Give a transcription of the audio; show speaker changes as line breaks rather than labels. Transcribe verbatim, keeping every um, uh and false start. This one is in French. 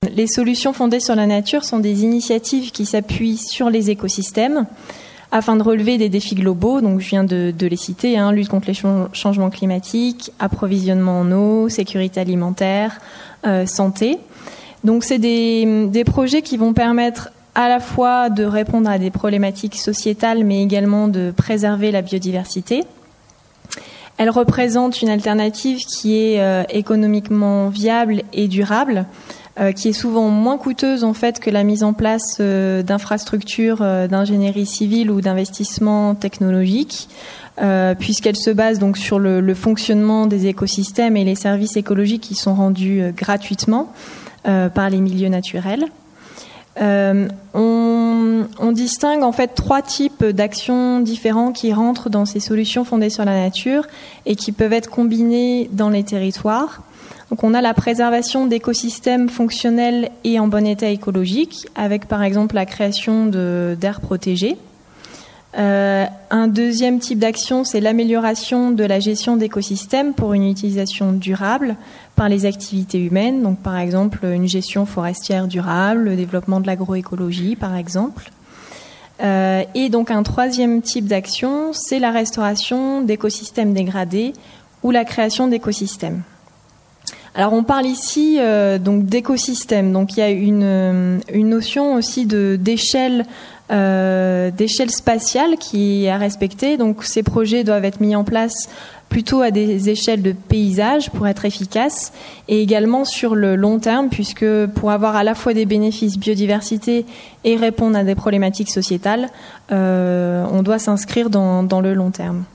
Les solutions fondées sur la nature sont des initiatives qui s'appuient sur les écosystèmes afin de relever des défis globaux. Donc, je viens de, de les citer, hein, lutte contre les changements climatiques, approvisionnement en eau, sécurité alimentaire, euh, santé. Donc, c'est des, des projets qui vont permettre à la fois de répondre à des problématiques sociétales, mais également de préserver la biodiversité. Elle représente une alternative qui est euh, économiquement viable et durable, euh, qui est souvent moins coûteuse en fait que la mise en place euh, d'infrastructures euh, d'ingénierie civile ou d'investissements technologiques, euh, puisqu'elle se base donc sur le, le fonctionnement des écosystèmes et les services écologiques qui sont rendus euh, gratuitement euh, par les milieux naturels. Euh, on, on distingue en fait trois types d'actions différents qui rentrent dans ces solutions fondées sur la nature et qui peuvent être combinées dans les territoires. Donc on a la préservation d'écosystèmes fonctionnels et en bon état écologique, avec par exemple la création de, d'aires protégées. Euh, un deuxième type d'action, c'est l'amélioration de la gestion d'écosystèmes pour une utilisation durable par les activités humaines, donc par exemple une gestion forestière durable, le développement de l'agroécologie par exemple. Euh, et donc un troisième type d'action, c'est la restauration d'écosystèmes dégradés ou la création d'écosystèmes. Alors on parle ici euh, donc d'écosystèmes, donc il y a une, une notion aussi de, d'échelle Euh, d'échelle spatiale qui est à respecter. Donc ces projets doivent être mis en place plutôt à des échelles de paysage pour être efficaces et également sur le long terme, puisque pour avoir à la fois des bénéfices biodiversité et répondre à des problématiques sociétales, euh, on doit s'inscrire dans, dans le long terme.